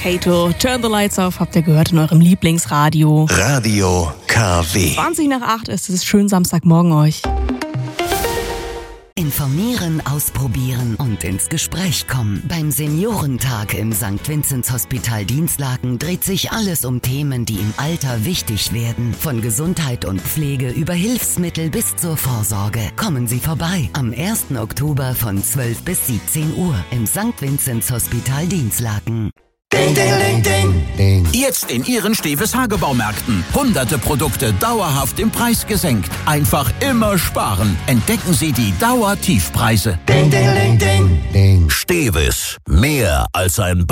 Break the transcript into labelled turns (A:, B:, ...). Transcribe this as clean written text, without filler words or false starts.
A: Kato, Turn the Lights Off, habt ihr gehört in eurem Lieblingsradio.
B: Radio KW.
A: 7:20 ist es. Schönen Samstagmorgen euch.
C: Informieren, ausprobieren und ins Gespräch kommen. Beim Seniorentag im St. Vinzenz Hospital Dinslaken dreht sich alles um Themen, die im Alter wichtig werden. Von Gesundheit und Pflege über Hilfsmittel bis zur Vorsorge. Kommen Sie vorbei am 1. Oktober von 12 bis 17 Uhr im St. Vinzenz Hospital Dinslaken.
B: Ding, ding, ding, ding, ding.
D: Jetzt in Ihren Steves Hagebaumärkten. Hunderte Produkte dauerhaft im Preis gesenkt. Einfach immer sparen. Entdecken Sie die Dauertiefpreise.
B: Ding, ding, ding, ding, ding.
D: Steves. Mehr als ein